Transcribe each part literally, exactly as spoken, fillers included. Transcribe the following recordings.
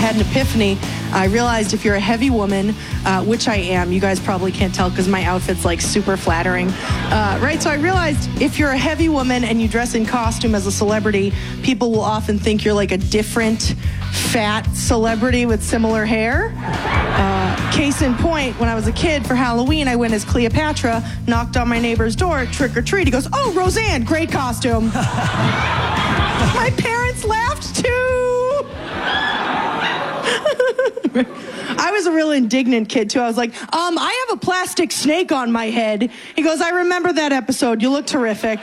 had an epiphany. I realized if you're a heavy woman, uh, which I am, you guys probably can't tell because my outfit's like super flattering, uh, right? So I realized if you're a heavy woman and you dress in costume as a celebrity, people will often think you're like a different fat celebrity with similar hair. Uh, case in point, when I was a kid for Halloween, I went as Cleopatra, knocked on my neighbor's door, trick or treat. He goes, "Oh, Roseanne, great costume." My parents laughed too. I was a real indignant kid too. I was like, um, I have a plastic snake on my head. He goes, "I remember that episode. You look terrific.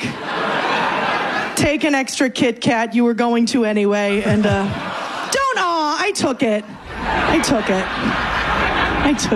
Take an extra Kit Kat. You were going to anyway." And uh, don't, aw, I took it. I took it. I took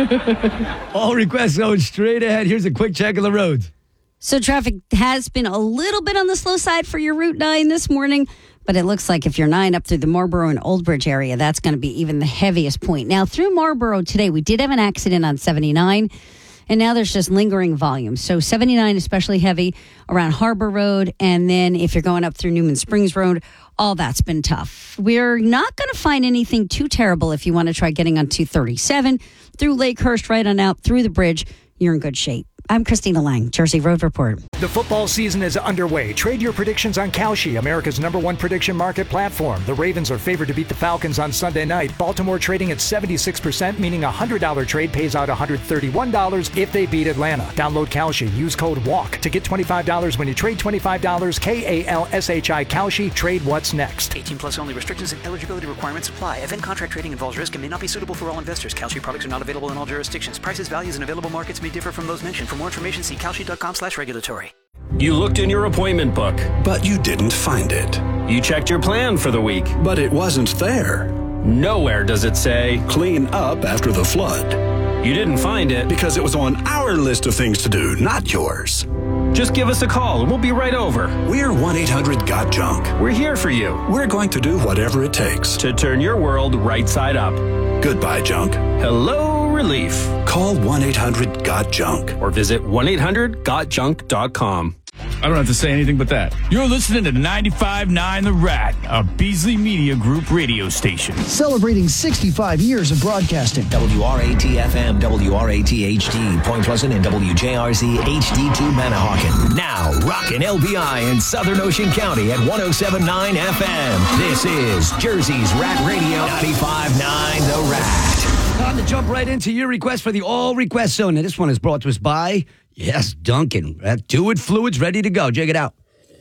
it. All requests going straight ahead. Here's a quick check of the roads. So traffic has been a little bit on the slow side for your Route nine this morning, but it looks like if you're nine up through the Marlboro and Old Bridge area, that's going to be even the heaviest point. Now, through Marlboro today, we did have an accident on seventy-nine, and now there's just lingering volume. So seventy-nine especially heavy around Harbor Road, and then if you're going up through Newman Springs Road, all that's been tough. We're not going to find anything too terrible if you want to try getting on two thirty-seven through Lakehurst, right on out through the bridge. You're in good shape. I'm Christina Lang, Jersey Road Report. The football season is underway. Trade your predictions on Kalshi, America's number one prediction market platform. The Ravens are favored to beat the Falcons on Sunday night. Baltimore trading at seventy-six percent, meaning a one hundred dollars trade pays out one hundred thirty-one dollars if they beat Atlanta. Download Kalshi. Use code WALK to get twenty-five dollars when you trade twenty-five dollars. K A L S H I Kalshi. Trade what's next. eighteen plus only. Restrictions and eligibility requirements apply. Event contract trading involves risk and may not be suitable for all investors. Kalshi products are not available in all jurisdictions. Prices, values, and available markets may differ from those mentioned. For more information, see Kalshi.com slash regulatory. You looked in your appointment book, but you didn't find it. You checked your plan for the week, but it wasn't there. Nowhere does it say, clean up after the flood. You didn't find it because it was on our list of things to do, not yours. Just give us a call and we'll be right over. We're one eight hundred got junk. We're here for you. We're going to do whatever it takes to turn your world right side up. Goodbye, junk. Hello, relief. Call one eight hundred got junk or visit one eight hundred got junk dot com. I don't have to say anything but that. You're listening to ninety-five point nine The Rat, a Beasley Media Group radio station. Celebrating sixty-five years of broadcasting. W R A T F M, W R A T H D, Point Pleasant, and W J R Z H D two Manahawkin. Now, rockin' L B I in Southern Ocean County at one oh seven point nine F M. This is Jersey's Rat Radio, ninety-five point nine The Rat. Time to jump right into your request for the All Request Zone. Now, this one is brought to us by... Yes, Dunkin'. Do It Fluids ready to go. Check it out.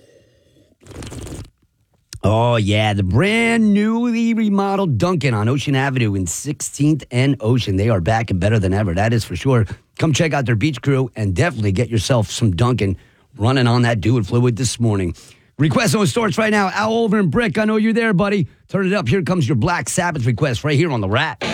Oh, yeah. The brand newly remodeled Dunkin' on Ocean Avenue in sixteenth and Ocean. They are back and better than ever. That is for sure. Come check out their beach crew and definitely get yourself some Dunkin' running on that Do It Fluid this morning. Request Zone starts right now. Al Oliver and Brick, I know you're there, buddy. Turn it up. Here comes your Black Sabbath request right here on The Rat.